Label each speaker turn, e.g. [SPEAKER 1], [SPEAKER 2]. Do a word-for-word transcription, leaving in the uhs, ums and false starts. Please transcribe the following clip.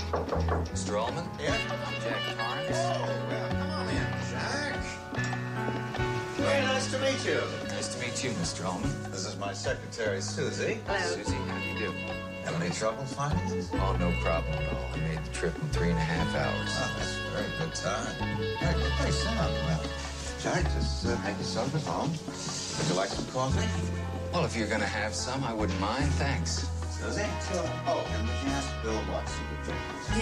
[SPEAKER 1] Mister Allman?
[SPEAKER 2] Yeah?
[SPEAKER 1] I'm Jack Torrance.
[SPEAKER 2] Oh, well, come on in, Jack. Very nice to meet you.
[SPEAKER 1] Nice to meet you, Mister Allman.
[SPEAKER 2] This is my secretary, Susie.
[SPEAKER 3] Hello.
[SPEAKER 1] Susie, how do you do?
[SPEAKER 2] Have any trouble finding this?
[SPEAKER 1] Oh, no problem at all. I made the trip in three and a half hours.
[SPEAKER 2] Oh, that's a very good time. Very good place. Sit down. Well, Jack, just uh, make yourself at home. Would you like some coffee?
[SPEAKER 1] Well, if you're going to have some, I wouldn't mind. Thanks.
[SPEAKER 2] Susie? Sure. Oh, and would you ask Bill Watson to drink?